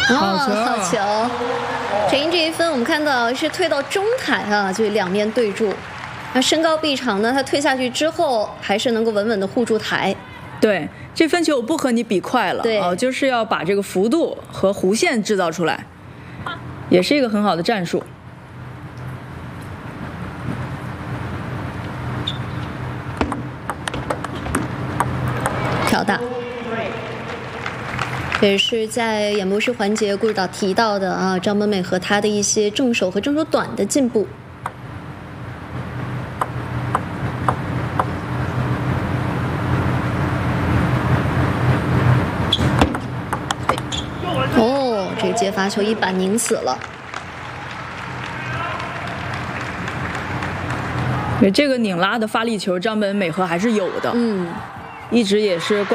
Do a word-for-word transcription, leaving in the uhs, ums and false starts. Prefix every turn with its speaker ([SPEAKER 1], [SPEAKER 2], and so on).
[SPEAKER 1] 好球！
[SPEAKER 2] 好球！陈英这一分我们看到是退到中台啊，就是两面对住。那身高臂长呢，他退下去之后还是能够稳稳的护住台。
[SPEAKER 1] 对，这分球我不和你比快了，
[SPEAKER 2] 对
[SPEAKER 1] 啊，就是要把这个幅度和弧线制造出来，也是一个很好的战术。
[SPEAKER 2] 挑大，也是在演播室环节顾指导提到的啊，张本美和她的一些正手和正手短的进步。哦，这个接发球一板拧死了。
[SPEAKER 1] 对这个拧拉的发力球，张本美和还是有的，
[SPEAKER 2] 嗯，
[SPEAKER 1] 一直也是。